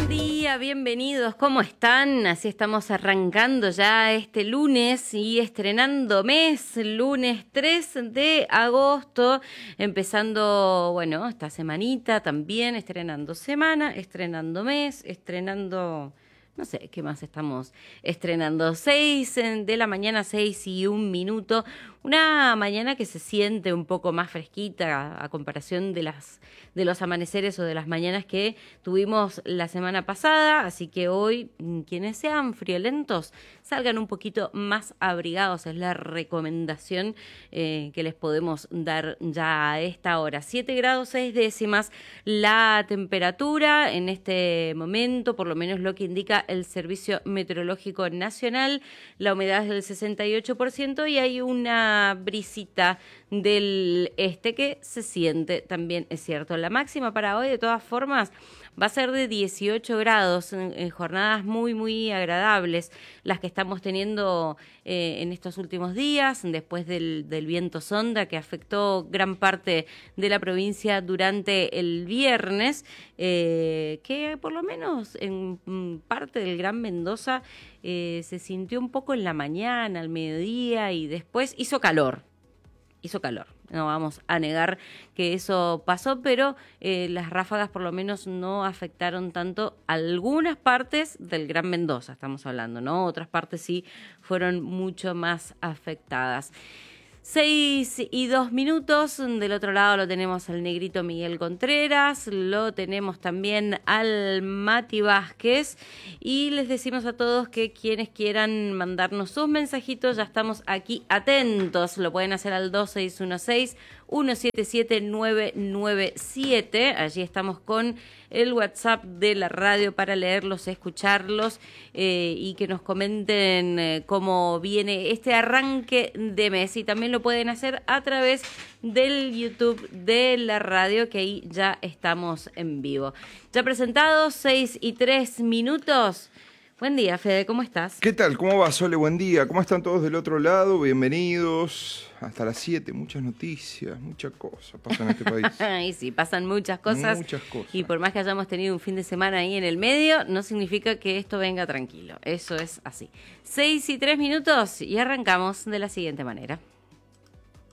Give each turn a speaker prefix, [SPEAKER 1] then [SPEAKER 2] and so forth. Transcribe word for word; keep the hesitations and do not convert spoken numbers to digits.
[SPEAKER 1] día, bienvenidos, ¿cómo están? Así estamos arrancando ya este lunes y estrenando mes, lunes tres de agosto, empezando, bueno, esta semanita también, estrenando semana, estrenando mes, estrenando... No sé, ¿qué más estamos estrenando? Seis de la mañana, seis y un minuto. Una mañana que se siente un poco más fresquita a, a comparación de las de los amaneceres o de las mañanas que tuvimos la semana pasada. Así que hoy, quienes sean friolentos, salgan un poquito más abrigados. Es la recomendación eh, que les podemos dar ya a esta hora. siete grados seis décimas la temperatura en este momento, por lo menos lo que indica el Servicio Meteorológico Nacional. La humedad es del sesenta y ocho por ciento y hay una brisita del este que se siente, también es cierto. La máxima para hoy, de todas formas, va a ser de dieciocho grados, en, en jornadas muy, muy agradables, las que estamos teniendo eh, en estos últimos días, después del, del viento sonda que afectó gran parte de la provincia durante el viernes, eh, que por lo menos en parte del Gran Mendoza eh, se sintió un poco en la mañana, al mediodía, y después hizo calor. Hizo calor, no vamos a negar que eso pasó, pero eh, las ráfagas por lo menos no afectaron tanto algunas partes del Gran Mendoza, estamos hablando, ¿no? Otras partes sí fueron mucho más afectadas. Seis y dos minutos, del otro lado lo tenemos al negrito Miguel Contreras, lo tenemos también al Mati Vázquez y les decimos a todos que quienes quieran mandarnos sus mensajitos ya estamos aquí atentos, lo pueden hacer al dos seis uno seis, uno siete siete, nueve nueve siete, allí estamos con el WhatsApp de la radio para leerlos, escucharlos eh, y que nos comenten eh, cómo viene este arranque de mes, y también lo pueden hacer a través del YouTube de la radio, que ahí ya estamos en vivo. Ya presentados, seis y tres minutos. Buen día, Fede, ¿cómo estás?
[SPEAKER 2] ¿Qué tal? ¿Cómo va, Sole? Buen día. ¿Cómo están todos del otro lado? Bienvenidos. Hasta las siete, muchas noticias, muchas cosas pasan en este país.
[SPEAKER 1] Y sí, pasan muchas cosas.
[SPEAKER 2] Muchas cosas.
[SPEAKER 1] Y por más que hayamos tenido un fin de semana ahí en el medio, no significa que esto venga tranquilo. Eso es así. Seis y tres minutos y arrancamos de la siguiente manera.